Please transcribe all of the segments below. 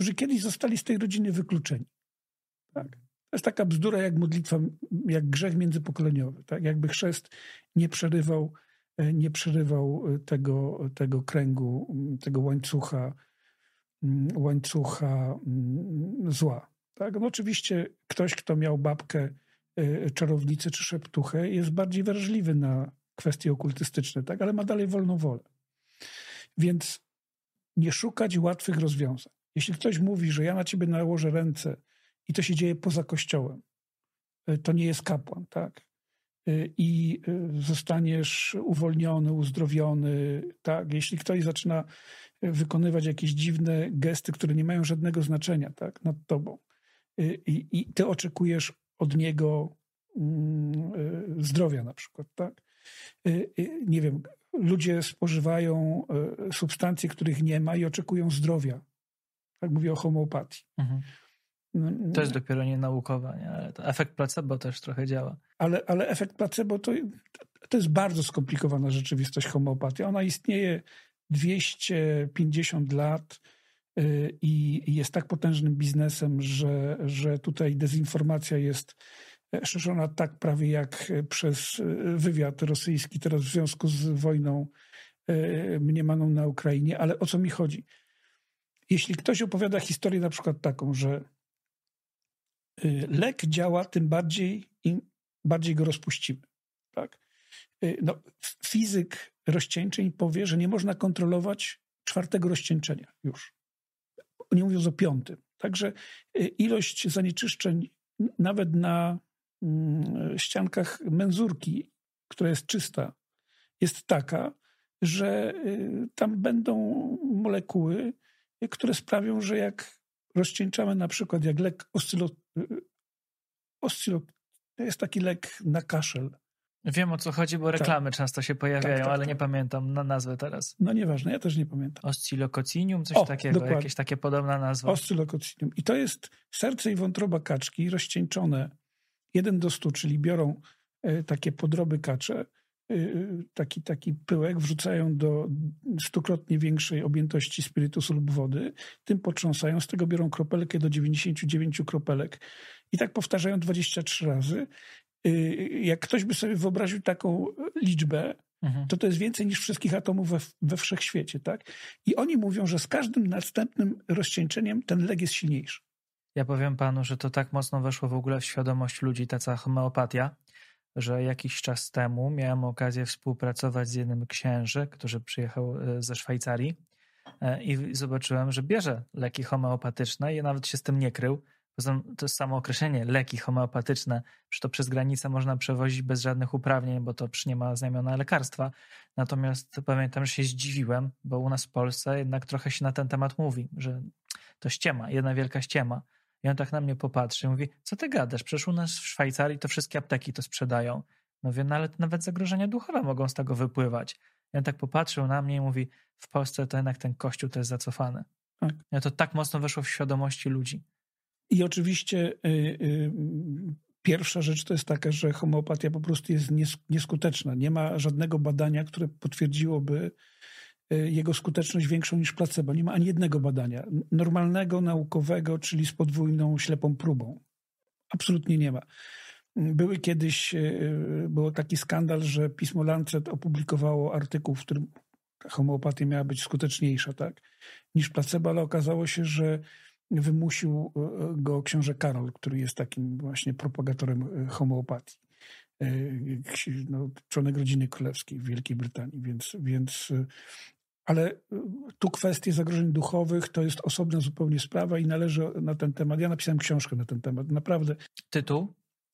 którzy kiedyś zostali z tej rodziny wykluczeni. Tak? To jest taka bzdura jak modlitwa, jak grzech międzypokoleniowy. Tak? Jakby chrzest nie przerywał tego kręgu, tego łańcucha zła. Tak? No oczywiście ktoś, kto miał babkę czarownicę czy szeptuchę, jest bardziej wrażliwy na kwestie okultystyczne, tak? Ale ma dalej wolną wolę. Więc nie szukać łatwych rozwiązań. Jeśli ktoś mówi, że ja na ciebie nałożę ręce i to się dzieje poza kościołem, to nie jest kapłan, tak? I zostaniesz uwolniony, uzdrowiony, tak? Jeśli ktoś zaczyna wykonywać jakieś dziwne gesty, które nie mają żadnego znaczenia, tak? Nad tobą i ty oczekujesz od niego zdrowia na przykład, tak? Nie wiem, ludzie spożywają substancje, których nie ma i oczekują zdrowia. Tak mówię o homeopatii. Mhm. To jest dopiero nienaukowe, nie? Ale to efekt placebo też trochę działa. Ale efekt placebo to jest bardzo skomplikowana rzeczywistość homeopatii. Ona istnieje 250 lat i jest tak potężnym biznesem, że tutaj dezinformacja jest szerzona tak prawie jak przez wywiad rosyjski teraz w związku z wojną mniemaną na Ukrainie. Ale o co mi chodzi? Jeśli ktoś opowiada historię na przykład taką, że lek działa, tym im bardziej go rozpuścimy. Tak? No, fizyk rozcieńczeń powie, że nie można kontrolować 4. rozcieńczenia już. Nie mówiąc o 5. Także ilość zanieczyszczeń nawet na ściankach menzurki, która jest czysta, jest taka, że tam będą molekuły, które sprawią, że jak rozcieńczamy na przykład jak lek to jest taki lek na kaszel. Wiem, o co chodzi, bo reklamy często się pojawiają, ale nie pamiętam na nazwę teraz. No nieważne, ja też nie pamiętam. Oscillococinium, coś takiego, dokładnie. Jakieś takie podobna nazwa. Oscillococinium. I to jest serce i wątroba kaczki rozcieńczone 1:100, czyli biorą takie podroby kacze, taki pyłek, wrzucają do 100-krotnie większej objętości spirytusu lub wody, tym potrząsają, z tego biorą kropelkę do 99 kropelek i tak powtarzają 23 razy. Jak ktoś by sobie wyobraził taką liczbę, to jest więcej niż wszystkich atomów we wszechświecie, tak? I oni mówią, że z każdym następnym rozcieńczeniem ten lek jest silniejszy. Ja powiem panu, że to tak mocno weszło w ogóle w świadomość ludzi, ta cała homeopatia, że jakiś czas temu miałem okazję współpracować z jednym księży, który przyjechał ze Szwajcarii i zobaczyłem, że bierze leki homeopatyczne i nawet się z tym nie krył. To jest samo określenie, leki homeopatyczne, że to przez granicę można przewozić bez żadnych uprawnień, bo to przecież nie ma znamiona lekarstwa. Natomiast pamiętam, że się zdziwiłem, bo u nas w Polsce jednak trochę się na ten temat mówi, że to ściema, jedna wielka ściema. I on tak na mnie popatrzy i mówi, co ty gadasz? Przecież u nas w Szwajcarii to wszystkie apteki to sprzedają. Mówię, no ale nawet zagrożenia duchowe mogą z tego wypływać. I on tak popatrzył na mnie i mówi, w Polsce to jednak ten kościół to jest zacofany. Tak. I to tak mocno weszło w świadomości ludzi. I oczywiście pierwsza rzecz to jest taka, że homeopatia po prostu jest nieskuteczna. Nie ma żadnego badania, które potwierdziłoby jego skuteczność większą niż placebo. Nie ma ani jednego badania. Normalnego, naukowego, czyli z podwójną, ślepą próbą. Absolutnie nie ma. Był taki skandal, że pismo Lancet opublikowało artykuł, w którym homeopatia miała być skuteczniejsza, tak, niż placebo, ale okazało się, że wymusił go książę Karol, który jest takim właśnie propagatorem homeopatii. Członek rodziny królewskiej w Wielkiej Brytanii, więc ale tu kwestie zagrożeń duchowych to jest osobna zupełnie sprawa i należy na ten temat. Ja napisałem książkę na ten temat. Naprawdę. Tytuł?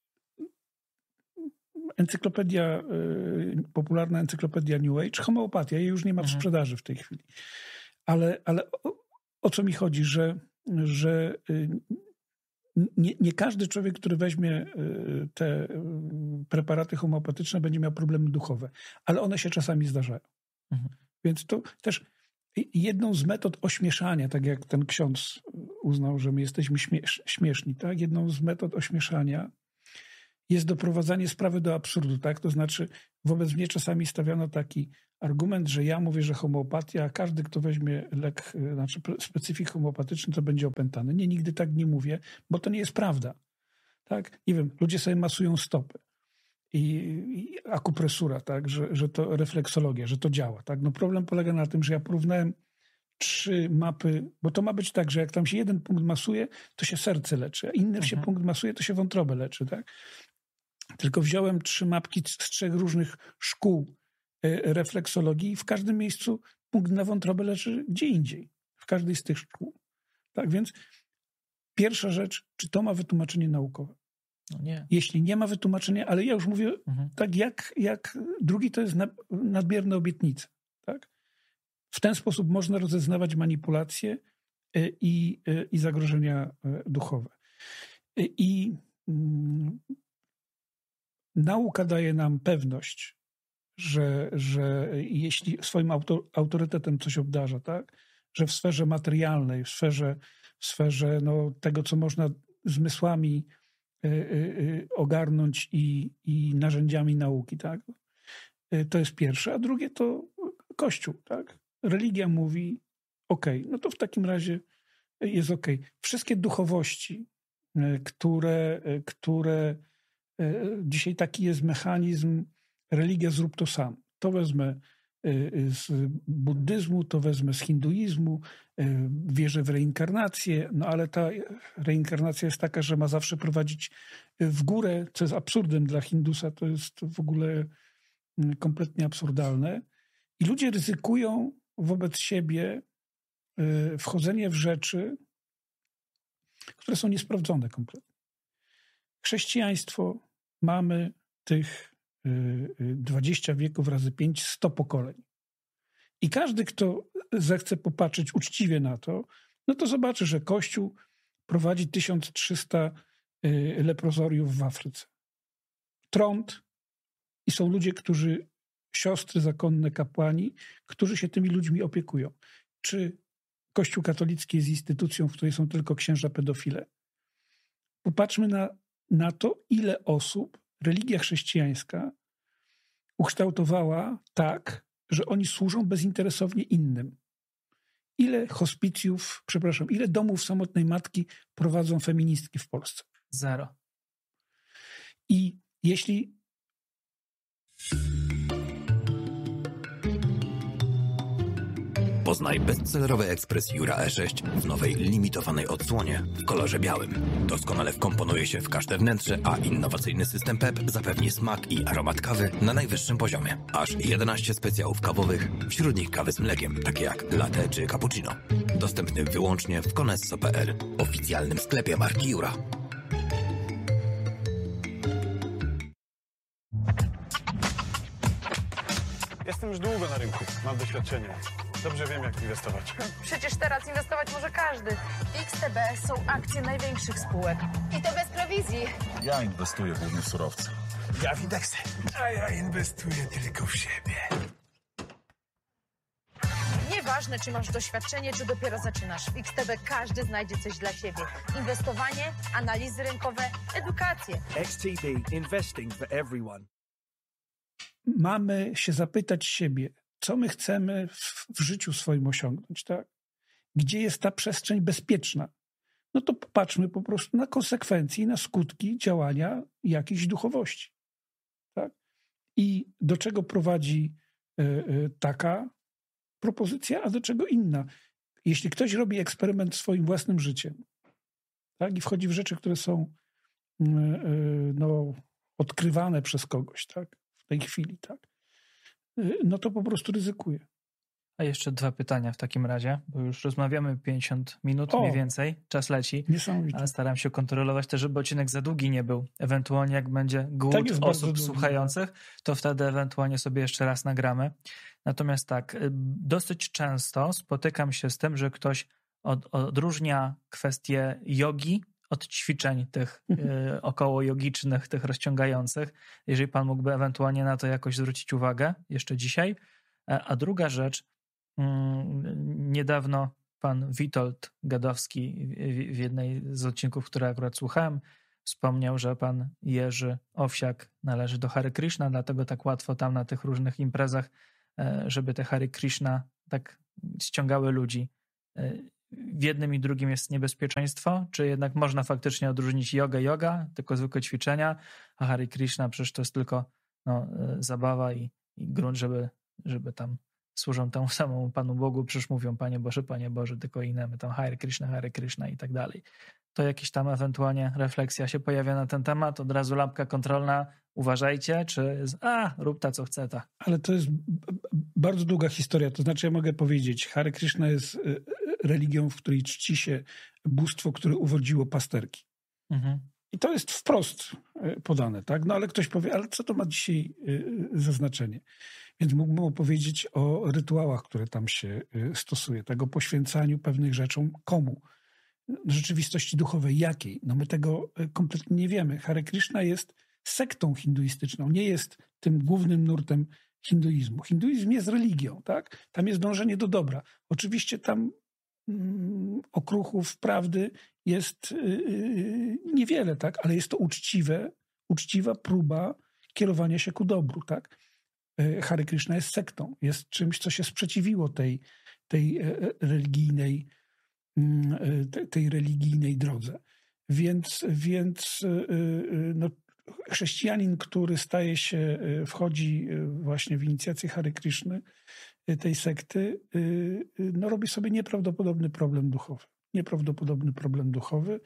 Popularna encyklopedia New Age, homeopatia. Jej już nie ma w sprzedaży w tej chwili. Ale o co mi chodzi, że nie każdy człowiek, który weźmie te preparaty homeopatyczne, będzie miał problemy duchowe. Ale one się czasami zdarzają. Więc to też jedną z metod ośmieszania, tak jak ten ksiądz uznał, że my jesteśmy śmieszni, tak? Jedną z metod ośmieszania jest doprowadzanie sprawy do absurdu, tak? To znaczy wobec mnie czasami stawiano taki argument, że ja mówię, że homeopatia, a każdy, kto weźmie lek, znaczy specyfik homeopatyczny, to będzie opętany. Nie, nigdy tak nie mówię, bo to nie jest prawda. Tak? Nie wiem, ludzie sobie masują stopy i akupresura, tak? Że to refleksologia, że to działa. Tak? No problem polega na tym, że ja porównałem 3 mapy, bo to ma być tak, że jak tam się jeden punkt masuje, to się serce leczy, a inny się punkt masuje, to się wątrobę leczy. Tak? Tylko wziąłem 3 mapki z 3 różnych szkół refleksologii i w każdym miejscu punkt na wątrobę leczy gdzie indziej. W każdej z tych szkół. Tak więc pierwsza rzecz, czy to ma wytłumaczenie naukowe? No nie. Jeśli nie ma wytłumaczenia, ale ja już mówię tak jak drugi to jest nadmierne obietnice. Tak? W ten sposób można rozeznawać manipulacje i zagrożenia duchowe. I nauka daje nam pewność, że jeśli swoim autorytetem coś obdarza, tak? Że w sferze materialnej, w sferze tego, co można zmysłami ogarnąć i narzędziami nauki, tak? To jest pierwsze. A drugie to Kościół, tak? Religia mówi no to w takim razie jest Wszystkie duchowości, które dzisiaj taki jest mechanizm, religia zrób to sam. To wezmę z buddyzmu, to wezmę z hinduizmu, wierzę w reinkarnację, no ale ta reinkarnacja jest taka, że ma zawsze prowadzić w górę, co jest absurdem dla Hindusa, to jest w ogóle kompletnie absurdalne. I ludzie ryzykują wobec siebie wchodzenie w rzeczy, które są niesprawdzone kompletnie. Chrześcijaństwo mamy tych 20 wieków razy 5, 100 pokoleń. I każdy, kto zechce popatrzeć uczciwie na to, no to zobaczy, że Kościół prowadzi 1300 leprozoriów w Afryce. Trąd i są ludzie, siostry zakonne, kapłani, którzy się tymi ludźmi opiekują. Czy Kościół katolicki jest instytucją, w której są tylko księża pedofile? Popatrzmy na to, ile osób religia chrześcijańska ukształtowała tak, że oni służą bezinteresownie innym. Ile domów samotnej matki prowadzą feministki w Polsce? 0. I jeśli Poznaj bestsellerowy ekspres Jura E6 w nowej limitowanej odsłonie w kolorze białym. Doskonale wkomponuje się w każde wnętrze, a innowacyjny system PEP zapewni smak i aromat kawy na najwyższym poziomie. Aż 11 specjałów kawowych, wśród nich kawy z mlekiem, takie jak latte czy cappuccino. Dostępny wyłącznie w Conesso.pl, oficjalnym sklepie marki Jura. Jestem już długo na rynku, mam doświadczenie. Dobrze wiem, jak inwestować. Przecież teraz inwestować może każdy. W XTB są akcje największych spółek. I to bez prowizji. Ja inwestuję głównie w surowce. Ja w indeksy. A ja inwestuję tylko w siebie. Nieważne, czy masz doświadczenie, czy dopiero zaczynasz. W XTB każdy znajdzie coś dla siebie. Inwestowanie, analizy rynkowe, edukację. XTB, investing for everyone. Mamy się zapytać siebie, co my chcemy w życiu swoim osiągnąć, tak? Gdzie jest ta przestrzeń bezpieczna? No to popatrzmy po prostu na konsekwencje i na skutki działania jakiejś duchowości. Tak? I do czego prowadzi taka propozycja, a do czego inna. Jeśli ktoś robi eksperyment swoim własnym życiem, tak? I wchodzi w rzeczy, które są odkrywane przez kogoś, tak? W tej chwili, tak? No to po prostu ryzykuje. A jeszcze 2 pytania w takim razie, bo już rozmawiamy 50 minut mniej więcej, czas leci, ale staram się kontrolować też, żeby odcinek za długi nie był. Ewentualnie jak będzie głód osób słuchających, to wtedy ewentualnie sobie jeszcze raz nagramy. Natomiast tak, dosyć często spotykam się z tym, że ktoś odróżnia kwestię jogi od ćwiczeń tych około jogicznych, tych rozciągających. Jeżeli pan mógłby ewentualnie na to jakoś zwrócić uwagę jeszcze dzisiaj. A druga rzecz, niedawno pan Witold Gadowski w jednej z odcinków, które akurat słuchałem, wspomniał, że pan Jerzy Owsiak należy do Hare Krishna, dlatego tak łatwo tam na tych różnych imprezach żeby te Hare Krishna tak ściągały ludzi. W jednym i drugim jest niebezpieczeństwo, czy jednak można faktycznie odróżnić yoga, tylko zwykłe ćwiczenia, a Hare Krishna przecież to jest tylko zabawa i grunt, żeby tam służą temu samemu Panu Bogu, przecież mówią Panie Boże, tylko inne, my tam Hare Krishna i tak dalej. To jakiś tam ewentualnie refleksja się pojawia na ten temat, od razu lampka kontrolna, uważajcie, czy rób ta co chce ta. Ale to jest bardzo długa historia, to znaczy ja mogę powiedzieć, Hare Krishna jest religią, w której czci się bóstwo, które uwodziło pasterki. Mhm. I to jest wprost podane, tak? No ale ktoś powie, ale co to ma dzisiaj za znaczenie? Więc mógłbym opowiedzieć o rytuałach, które tam się stosuje, tego poświęcaniu pewnych rzeczom komu? Rzeczywistości duchowej jakiej? No my tego kompletnie nie wiemy. Hare Krishna jest sektą hinduistyczną, nie jest tym głównym nurtem hinduizmu. Hinduizm jest religią, tak? Tam jest dążenie do dobra. Oczywiście tam okruchów prawdy jest niewiele, tak? Ale jest to uczciwa próba kierowania się ku dobru, tak? Hare Krishna jest sektą, jest czymś, co się sprzeciwiło tej religijnej drodze. Więc no, chrześcijanin, który wchodzi właśnie w inicjację Hare Krishny, tej sekty, no robi sobie nieprawdopodobny problem duchowy.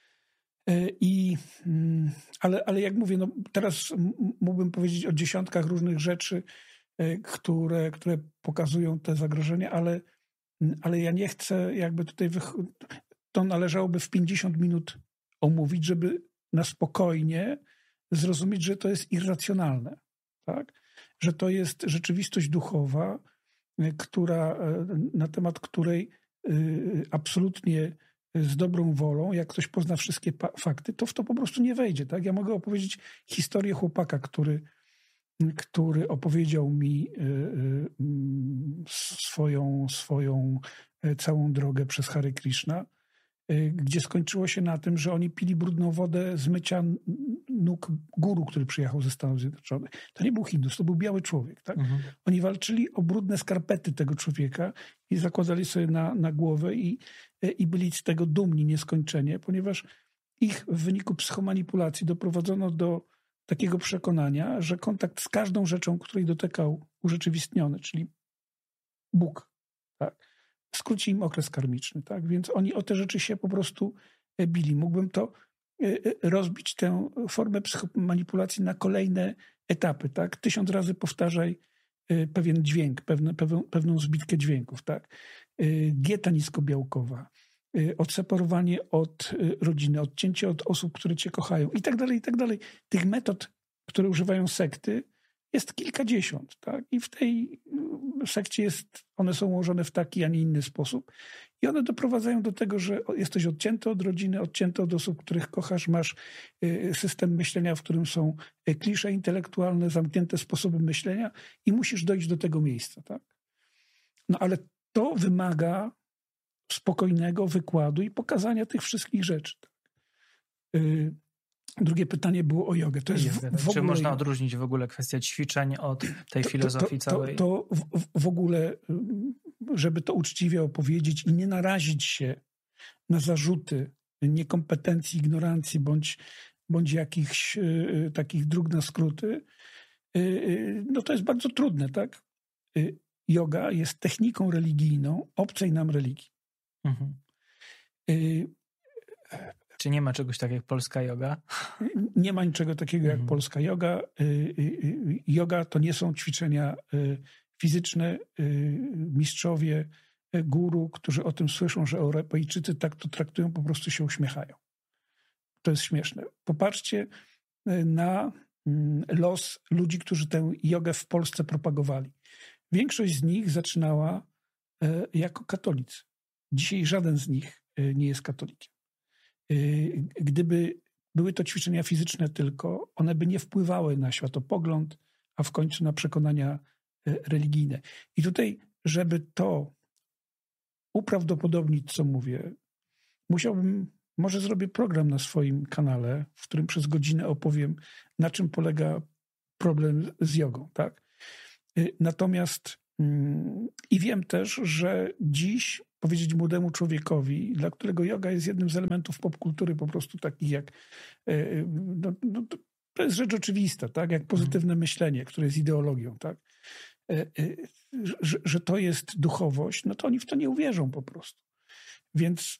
Ale jak mówię, no teraz mógłbym powiedzieć o dziesiątkach różnych rzeczy, które pokazują te zagrożenia, ale ja nie chcę jakby tutaj to należałoby w 50 minut omówić, żeby na spokojnie zrozumieć, że to jest irracjonalne, tak? Że to jest rzeczywistość duchowa, na temat której absolutktóry z dobrą wolą, jak ktoś pozna wszystkie fakty, to w to po prostu nie wejdzie. Tak? Ja mogę opowiedzieć historię chłopaka, który opowiedział mi swoją całą drogę przez Hare Krishna, gdzie skończyło się na tym, że oni pili brudną wodę z mycia nóg guru, który przyjechał ze Stanów Zjednoczonych. To nie był Hindus, to był biały człowiek. Tak? Mhm. Oni walczyli o brudne skarpety tego człowieka i zakładali sobie na głowę i byli z tego dumni nieskończenie, ponieważ ich w wyniku psychomanipulacji doprowadzono do takiego przekonania, że kontakt z każdą rzeczą, której dotykał urzeczywistniony, czyli Bóg, tak? Skróci im okres karmiczny, tak? Więc oni o te rzeczy się po prostu bili. Mógłbym to rozbić, tę formę psychomanipulacji na kolejne etapy, tak? 1000 razy powtarzaj pewien dźwięk, pewną zbitkę dźwięków, tak? Dieta niskobiałkowa, odseparowanie od rodziny, odcięcie od osób, które cię kochają i tak dalej, i tak dalej. Tych metod, które używają sekty, jest kilkadziesiąt, tak? I w tej sekcie one są ułożone w taki, a nie inny sposób. I one doprowadzają do tego, że jesteś odcięty od rodziny, odcięty od osób, których kochasz, masz system myślenia, w którym są klisze intelektualne, zamknięte sposoby myślenia i musisz dojść do tego miejsca, tak? No ale to wymaga spokojnego wykładu i pokazania tych wszystkich rzeczy. Tak? Drugie pytanie było o jogę. To jest Czy można odróżnić w ogóle kwestię ćwiczeń od tej filozofii całej? To w ogóle, żeby to uczciwie opowiedzieć i nie narazić się na zarzuty niekompetencji, ignorancji bądź jakichś takich dróg na skróty, no to jest bardzo trudne, tak? Joga jest techniką religijną obcej nam religii. Mhm. Czy nie ma czegoś takiego jak polska joga? Nie ma niczego takiego jak polska joga. Joga to nie są ćwiczenia fizyczne. Mistrzowie, guru, którzy o tym słyszą, że Europejczycy tak to traktują, po prostu się uśmiechają. To jest śmieszne. Popatrzcie na los ludzi, którzy tę jogę w Polsce propagowali. Większość z nich zaczynała jako katolicy. Dzisiaj żaden z nich nie jest katolikiem. Gdyby były to ćwiczenia fizyczne tylko, one by nie wpływały na światopogląd, a w końcu na przekonania religijne. I tutaj, żeby to uprawdopodobnić, co mówię, może zrobię program na swoim kanale, w którym przez godzinę opowiem, na czym polega problem z jogą, tak? Natomiast I wiem też, że dziś powiedzieć młodemu człowiekowi, dla którego joga jest jednym z elementów popkultury po prostu takich jak... to jest rzecz oczywista, tak? Jak pozytywne myślenie, które jest ideologią, tak? Że to jest duchowość, no to oni w to nie uwierzą po prostu. Więc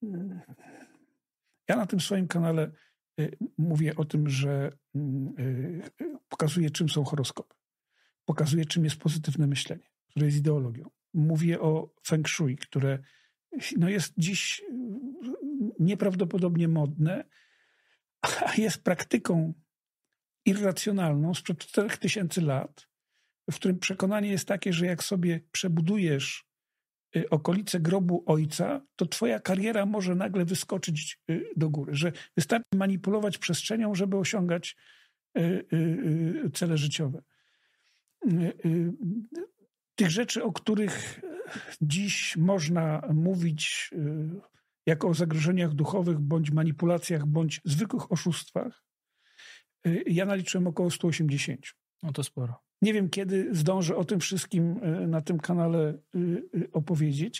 ja na tym swoim kanale mówię o tym, że pokazuję, czym są horoskopy. Pokazuję, czym jest pozytywne myślenie, które jest ideologią. Mówię o feng shui, które jest dziś nieprawdopodobnie modne, a jest praktyką irracjonalną sprzed 4000 lat, w którym przekonanie jest takie, że jak sobie przebudujesz okolice grobu ojca, to twoja kariera może nagle wyskoczyć do góry, że wystarczy manipulować przestrzenią, żeby osiągać cele życiowe. Tych rzeczy, o których dziś można mówić jako o zagrożeniach duchowych, bądź manipulacjach, bądź zwykłych oszustwach, ja naliczyłem około 180. No to sporo. Nie wiem, kiedy zdążę o tym wszystkim na tym kanale opowiedzieć,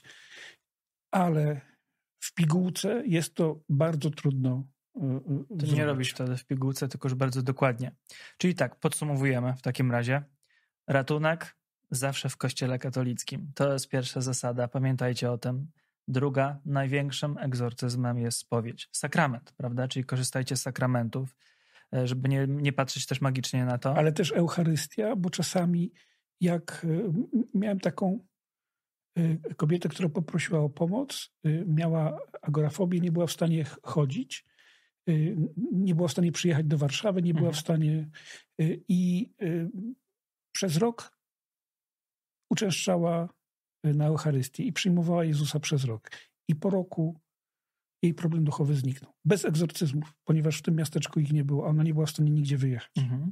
ale w pigułce jest to bardzo trudno Ty nie robisz wtedy w pigułce, tylko już bardzo dokładnie. Czyli tak, podsumowujemy w takim razie. Ratunek zawsze w kościele katolickim. To jest pierwsza zasada, pamiętajcie o tym. Druga, największym egzorcyzmem jest spowiedź. Sakrament, prawda? Czyli korzystajcie z sakramentów, żeby nie patrzeć też magicznie na to. Ale też Eucharystia, bo czasami jak miałem taką kobietę, która poprosiła o pomoc, miała agorafobię, nie była w stanie chodzić, nie była w stanie przyjechać do Warszawy, nie była w stanie i przez rok uczęszczała na Eucharystię i przyjmowała Jezusa przez rok. I po roku jej problem duchowy zniknął. Bez egzorcyzmów, ponieważ w tym miasteczku ich nie było, a ona nie była w stanie nigdzie wyjechać.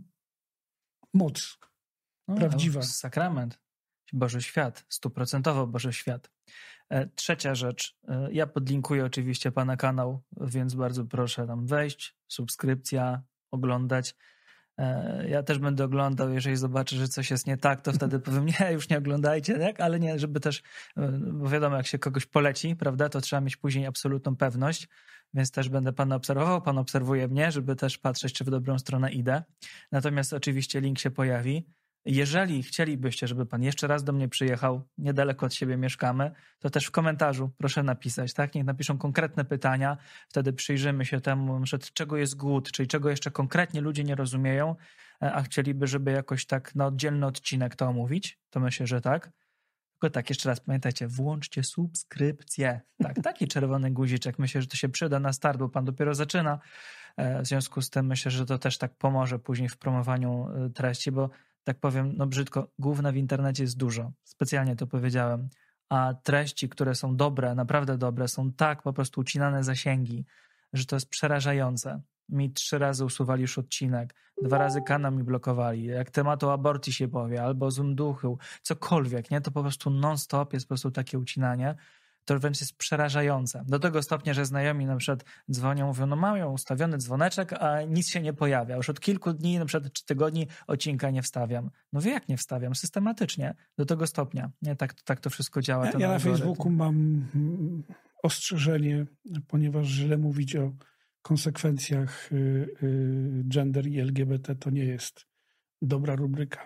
Moc. Prawdziwa. Sakrament. Boży świat. 100% Boży świat. Trzecia rzecz. Ja podlinkuję oczywiście pana kanał, więc bardzo proszę tam wejść, subskrypcja, oglądać. Ja też będę oglądał, jeżeli zobaczę, że coś jest nie tak, to wtedy powiem, nie, już nie oglądajcie, tak? Ale nie, żeby też, bo wiadomo, jak się kogoś poleci, prawda, to trzeba mieć później absolutną pewność, więc też będę pana obserwował, pan obserwuje mnie, żeby też patrzeć, czy w dobrą stronę idę. Natomiast oczywiście link się pojawi. Jeżeli chcielibyście, żeby pan jeszcze raz do mnie przyjechał, niedaleko od siebie mieszkamy, to też w komentarzu proszę napisać, tak? Niech napiszą konkretne pytania, wtedy przyjrzymy się temu, na przykład czego jest głód, czyli czego jeszcze konkretnie ludzie nie rozumieją, a chcieliby, żeby jakoś tak na oddzielny odcinek to omówić, to myślę, że tak. Tylko tak, jeszcze raz pamiętajcie, włączcie subskrypcję. Tak, taki czerwony guziczek, myślę, że to się przyda na start, bo pan dopiero zaczyna. W związku z tym myślę, że to też tak pomoże później w promowaniu treści, bo tak powiem, no brzydko, gówna w internecie jest dużo. Specjalnie to powiedziałem. A treści, które są dobre, naprawdę dobre, są tak po prostu ucinane zasięgi, że to jest przerażające. Mi 3 razy usuwali już odcinek, 2 razy kanał mi blokowali. Jak temat o aborcji się powie, albo o złym duchu, cokolwiek, nie? To po prostu non-stop jest po prostu takie ucinanie. To wręcz jest przerażające. Do tego stopnia, że znajomi na przykład dzwonią, mówią, no mają ustawiony dzwoneczek, a nic się nie pojawia. Już od kilku dni, na przykład 3 tygodni odcinka nie wstawiam. No wie jak nie wstawiam? Systematycznie. Do tego stopnia. Nie, tak to wszystko działa. Ja na Facebooku mam ostrzeżenie, ponieważ źle mówić o konsekwencjach gender i LGBT to nie jest dobra rubryka.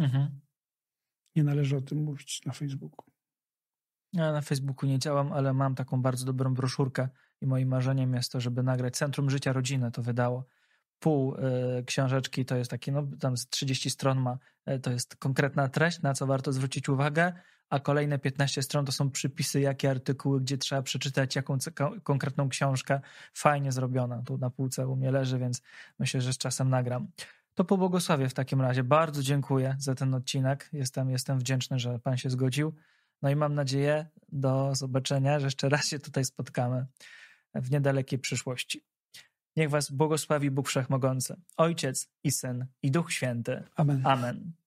Nie należy o tym mówić na Facebooku. Ja na Facebooku nie działam, ale mam taką bardzo dobrą broszurkę i moim marzeniem jest to, żeby nagrać Centrum Życia Rodziny, to wydało. Pół książeczki to jest takie, no tam z 30 stron ma, to jest konkretna treść, na co warto zwrócić uwagę, a kolejne 15 stron to są przypisy, jakie artykuły, gdzie trzeba przeczytać jaką konkretną książkę. Fajnie zrobiona, tu na półce u mnie leży, więc myślę, że z czasem nagram. To pobłogosławię w takim razie. Bardzo dziękuję za ten odcinek. Jestem wdzięczny, że pan się zgodził. No i mam nadzieję do zobaczenia, że jeszcze raz się tutaj spotkamy w niedalekiej przyszłości. Niech was błogosławi Bóg Wszechmogący, Ojciec i Syn i Duch Święty. Amen. Amen.